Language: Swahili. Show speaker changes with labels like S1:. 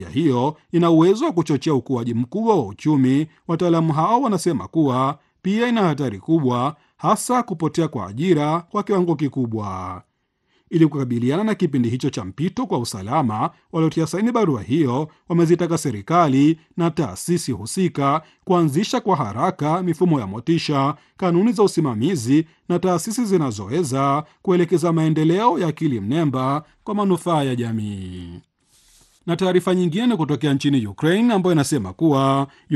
S1: hiyo ina uwezo wa kuchochea ukuaji mkubwa wa uchumi. Wataalamu hao wanasema kuwa pia ina hatari kubwa, hasa kupotea kwa ajira kwa kiwango kikubwa. Ili kukabiliana na kipindi hicho cha mpito kwa usalama, waliotia saini barua hiyo wamezitaka serikali na taasisi husika kuanzisha kwa haraka mifumo ya motisha, kanuni za usimamizi na taasisi zinazoweza kuelekeza maendeleo ya akili mnemba kwa manufaa ya jamii. Na taarifa nyingine kutokea nchini Ukraine ambayo inasema kuwa